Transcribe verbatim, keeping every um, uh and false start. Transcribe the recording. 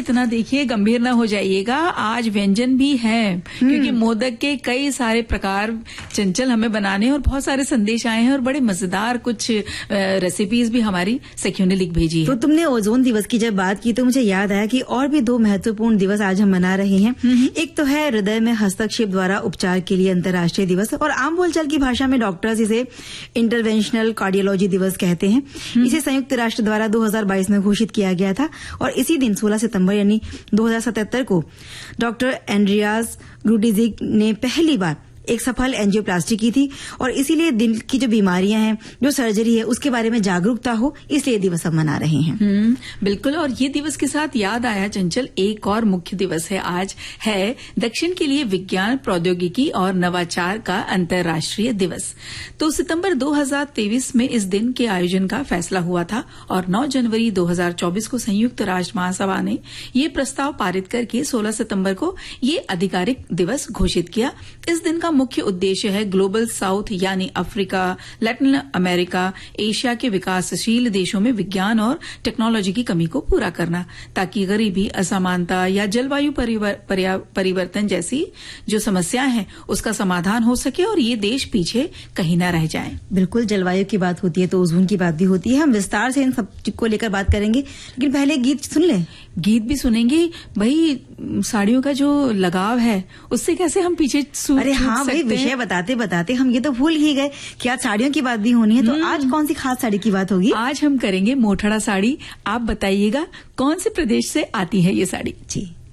इतना देखिए गंभीर ना हो जाइएगा, आज व्यंजन भी है, क्योंकि मोदक के कई सारे प्रकार चंचल हमें बनाने और बहुत सारे संदेश आए हैं और बड़े मजेदार कुछ रेसिपीज भी हमारी सखियों ने लिख भेजी है। तो तुमने ओजोन दिवस की जब बात की तो मुझे याद आया कि और भी दो महत्वपूर्ण दिवस आज हम मना रहे हैं। एक तो है हृदय में हस्तक्षेप द्वारा उपचार के लिए अंतर्राष्ट्रीय दिवस, और आम बोलचाल की भाषा में डॉक्टर्स इसे इंटरवेंशनल कार्डियोलॉजी दिवस कहते हैं। इसे संयुक्त राष्ट्र द्वारा दो हज़ार बाईस में घोषित किया गया था और इसी दिन सोलह सितंबर यानी दो हज़ार सतहत्तर को डॉक्टर एंड्रियास ग्रुडिजिक ने पहली बार एक सफल एंजियोप्लास्टी की थी, और इसीलिए दिल की जो बीमारियां हैं, जो सर्जरी है, उसके बारे में जागरूकता हो, इसलिए दिवस हम मना रहे हैं। हम्म, बिल्कुल। और ये दिवस के साथ याद आया चंचल, एक और मुख्य दिवस है आज, है दक्षिण के लिए विज्ञान, प्रौद्योगिकी और नवाचार का अंतर्राष्ट्रीय दिवस। तो सितंबर दो हज़ार तेईस में इस दिन के आयोजन का फैसला हुआ था और नौ जनवरी दो हज़ार चौबीस को संयुक्त राष्ट्र महासभा ने ये प्रस्ताव पारित करके सोलह सितंबर को ये आधिकारिक दिवस घोषित किया। इस दिन का मुख्य उद्देश्य है ग्लोबल साउथ यानी अफ्रीका, लैटिन अमेरिका, एशिया के विकासशील देशों में विज्ञान और टेक्नोलॉजी की कमी को पूरा करना, ताकि गरीबी, असमानता या जलवायु परिवर्तन जैसी जो समस्याएं हैं उसका समाधान हो सके और ये देश पीछे कहीं न रह जाए। बिल्कुल, जलवायु की बात होती है तो ओजोन की बात भी होती है। हम विस्तार से इन सब को लेकर बात करेंगे, लेकिन पहले गीत सुन लें। गीत भी सुनेंगे भाई। साड़ियों का जो लगाव है उससे कैसे हम पीछे छूट अरे हाँ भाई, विषय बताते बताते हम ये तो भूल ही गए कि आज साड़ियों की बात भी होनी है। तो आज कौन सी खास साड़ी की बात होगी? आज हम करेंगे मोठड़ा साड़ी। आप बताइएगा कौन से प्रदेश से आती है ये साड़ी? जी